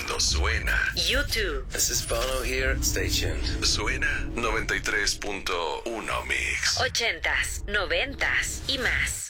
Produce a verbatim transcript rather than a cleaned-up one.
mundo suena. YouTube. This is Bono here. Stay tuned. Suena noventa y tres punto uno Mix. Ochentas, noventas y más.